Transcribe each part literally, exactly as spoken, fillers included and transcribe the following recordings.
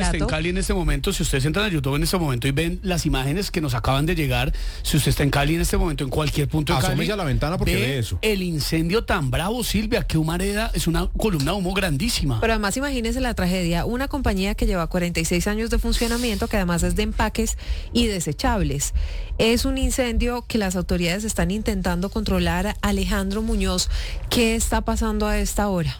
está en Cali en este momento, si ustedes entran a YouTube en este momento y ven las imágenes que nos acaban de llegar, si usted está en Cali en este momento, en cualquier punto de Cali, asómese a la ventana porque ve, ve eso. El incendio tan bravo, Silvia, que Humareda es una columna de humo grandísima. Pero además imagínense la tragedia, una compañía que lleva cuarenta y seis años de funcionamiento, que además es de empaques y desechables. Es un incendio que las autoridades están intentando controlar. Alejandro Muñoz, ¿qué está pasando a esta hora?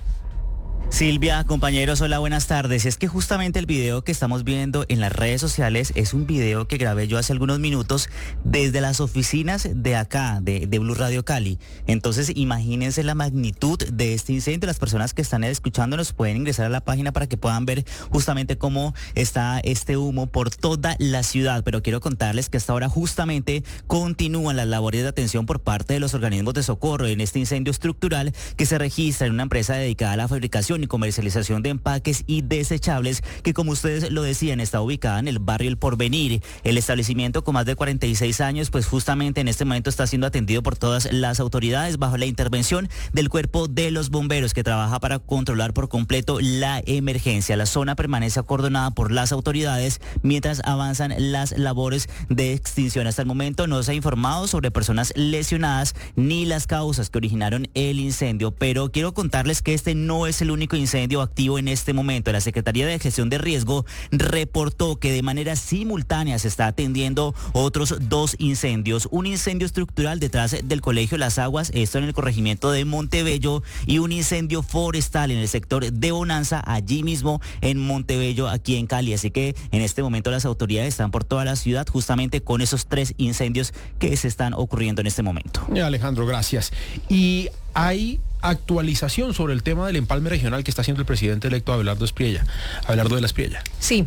Silvia, compañeros, hola, buenas tardes. Es que justamente el video que estamos viendo en las redes sociales es un video que grabé yo hace algunos minutos desde las oficinas de acá, de, de Blue Radio Cali. Entonces, imagínense la magnitud de este incendio. Las personas que están escuchándonos pueden ingresar a la página para que puedan ver justamente cómo está este humo por toda la ciudad. Pero quiero contarles que hasta ahora justamente continúan las labores de atención por parte de los organismos de socorro en este incendio estructural que se registra en una empresa dedicada a la fabricación y comercialización de empaques y desechables que, como ustedes lo decían, está ubicada en el barrio El Porvenir. El establecimiento, con más de cuarenta y seis años, pues justamente en este momento está siendo atendido por todas las autoridades bajo la intervención del Cuerpo de los Bomberos, que trabaja para controlar por completo la emergencia. La zona permanece acordonada por las autoridades mientras avanzan las labores de extinción. Hasta el momento no se ha informado sobre personas lesionadas ni las causas que originaron el incendio, pero quiero contarles que este no es el único incendio activo en este momento. La Secretaría de Gestión de Riesgo reportó que de manera simultánea se está atendiendo otros dos incendios. Un incendio estructural detrás del Colegio Las Aguas, esto en el corregimiento de Montebello, y un incendio forestal en el sector de Bonanza, allí mismo en Montebello, aquí en Cali. Así que en este momento las autoridades están por toda la ciudad justamente con esos tres incendios que se están ocurriendo en este momento. Alejandro, gracias. Y hay actualización sobre el tema del empalme regional que está haciendo el presidente electo Abelardo Espriella, Abelardo de la Espriella. Sí.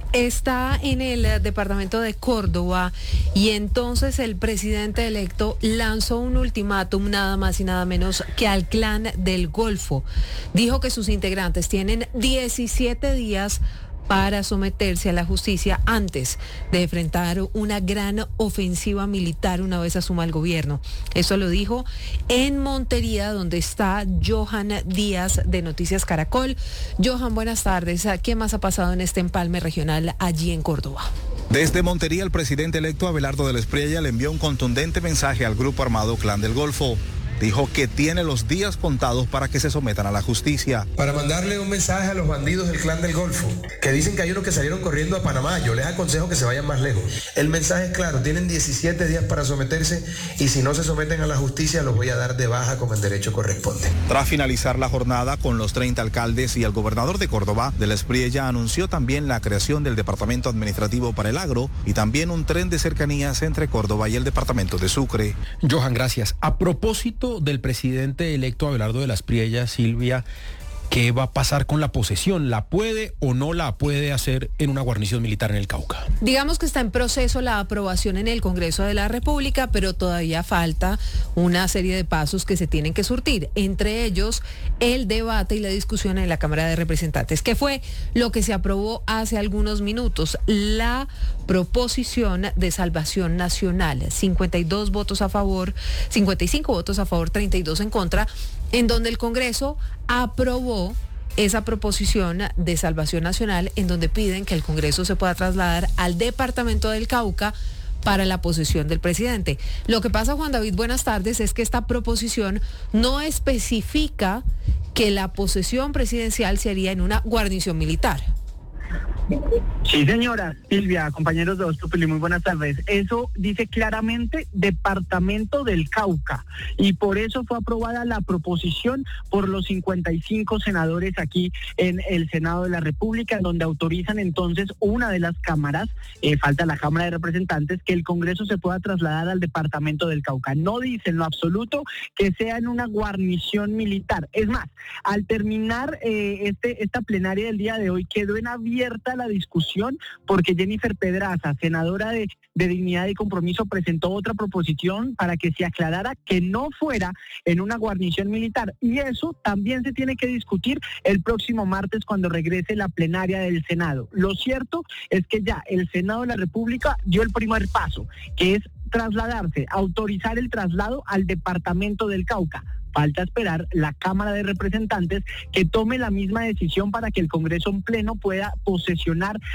Está en el departamento de Córdoba y entonces el presidente electo lanzó un ultimátum nada más y nada menos que al Clan del Golfo. Dijo que sus integrantes tienen diecisiete días para someterse a la justicia antes de enfrentar una gran ofensiva militar una vez asuma el gobierno. Eso lo dijo en Montería, donde está Johan Díaz de Noticias Caracol. Johan, buenas tardes. ¿Qué más ha pasado en este empalme regional allí en Córdoba? Desde Montería, el presidente electo Abelardo de la Espriella le envió un contundente mensaje al grupo armado Clan del Golfo. Dijo que tiene los días contados para que se sometan a la justicia. Para mandarle un mensaje a los bandidos del Clan del Golfo, que dicen que hay unos que salieron corriendo a Panamá. Yo les aconsejo que se vayan más lejos. El mensaje es claro, tienen diecisiete días para someterse y si no se someten a la justicia los voy a dar de baja como en derecho corresponde. Tras finalizar la jornada con los treinta alcaldes y el gobernador de Córdoba, de la Espriella anunció también la creación del Departamento Administrativo para el Agro y también un tren de cercanías entre Córdoba y el departamento de Sucre. Johan, gracias. A propósito del presidente electo Abelardo de la Espriella, Silvia, ¿qué va a pasar con la posesión? ¿La puede o no la puede hacer en una guarnición militar en el Cauca? Digamos que está en proceso la aprobación en el Congreso de la República, pero todavía falta una serie de pasos que se tienen que surtir, entre ellos el debate y la discusión en la Cámara de Representantes, que fue lo que se aprobó hace algunos minutos, la proposición de salvación nacional, cincuenta y dos votos a favor, cincuenta y cinco votos a favor, treinta y dos en contra, en donde el Congreso aprobó esa proposición de salvación nacional en donde piden que el Congreso se pueda trasladar al departamento del Cauca para la posesión del presidente. Lo que pasa, Juan David, buenas tardes, es que esta proposición no especifica que la posesión presidencial se haría en una guarnición militar. Sí, señora Silvia, compañeros de Voz Populi, muy buenas tardes. Eso dice claramente Departamento del Cauca y por eso fue aprobada la proposición por los cincuenta y cinco senadores aquí en el Senado de la República, donde autorizan entonces una de las cámaras, eh, falta la Cámara de Representantes, que el Congreso se pueda trasladar al Departamento del Cauca. No dice en lo absoluto que sea en una guarnición militar. Es más, al terminar eh, este esta plenaria del día de hoy quedó en abierta la discusión porque Jennifer Pedraza, senadora de, de Dignidad y Compromiso, presentó otra proposición para que se aclarara que no fuera en una guarnición militar y eso también se tiene que discutir el próximo martes cuando regrese la plenaria del Senado. Lo cierto es que ya el Senado de la República dio el primer paso, que es trasladarse, autorizar el traslado al Departamento del Cauca. Falta esperar la Cámara de Representantes que tome la misma decisión para que el Congreso en pleno pueda posesionar